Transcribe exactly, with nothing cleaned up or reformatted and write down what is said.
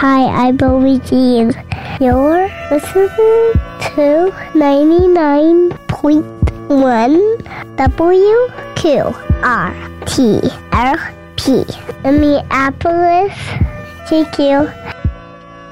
Hi, I'm Billy Jean. You're listening to ninety-nine point one W Q R T L P, Minneapolis, Q